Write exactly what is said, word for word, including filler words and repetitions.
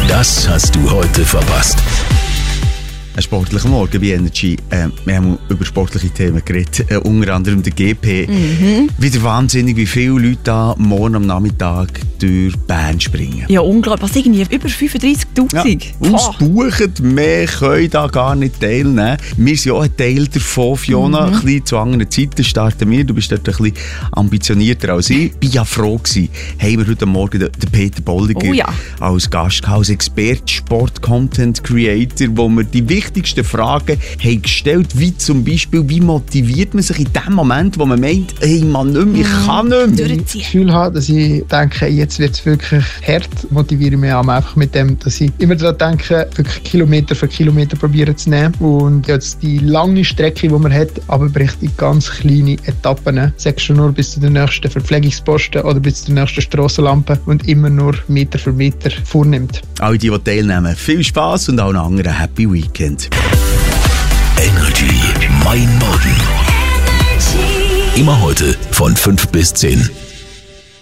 Das hast du heute verpasst. Ein sportlicher Morgen bei Energy. Äh, wir haben über sportliche Themen geredet, äh, unter anderem der G P. Mhm. Wieder wahnsinnig, wie viele Leute da morgen am Nachmittag durch Bern springen. Ja, unglaublich. Was, irgendwie über fünfunddreissigtausend? Ja, ausbuchen, mehr können da gar nicht teilnehmen. Wir sind auch ein Teil davon, Fiona. Mhm. Ein bisschen zu anderen Zeiten starten wir. Du bist dort ein bisschen ambitionierter als ich. Ich war ja froh gewesen, haben wir heute Morgen den, den Peter Bolliger oh, ja. als Gast, als Experte, Sport-Content-Creator, wo wir die wichtigsten Fragen haben gestellt, wie zum Beispiel, wie motiviert man sich in dem Moment, wo man meint, hey Mann, nicht mehr, ich kann nicht mehr. Wenn ich das Gefühl habe, dass ich denke, jetzt wird es wirklich hart, motiviere ich mich einfach mit dem, dass ich immer daran denke, wirklich Kilometer für Kilometer probieren zu nehmen und jetzt die lange Strecke, die man hat, aber bricht in ganz kleine Etappen. Sagst du nur bis zu der nächsten Verpflegungsposten oder bis zur nächsten Strassenlampe und immer nur Meter für Meter vornimmt. Alle die, die teilnehmen, viel Spass und auch einen anderen Happy Weekend. Energy, mein Morgen. Immer heute von fünf bis zehn.